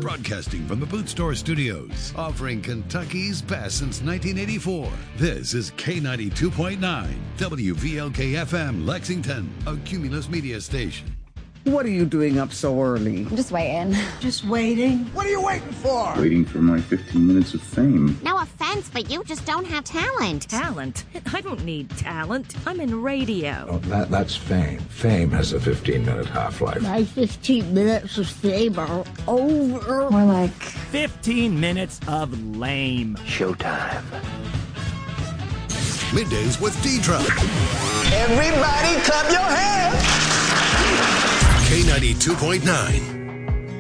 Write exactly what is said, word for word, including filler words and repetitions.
Broadcasting from the Boot Store Studios, offering Kentucky's best since nineteen eighty-four. This is K ninety-two point nine, W V L K F M, Lexington, a Cumulus Media station. What are you doing up so early? I'm just waiting. Just waiting? What are you waiting for? Waiting for my fifteen minutes of fame. No offense, but you just don't have talent. Talent? I don't need talent. I'm in radio. Oh, that, that's fame. Fame has a fifteen-minute half-life. My fifteen minutes of fame are over. More like fifteen minutes of lame. Showtime. Middays with D-Drop. Everybody clap your hands. K ninety-two point nine.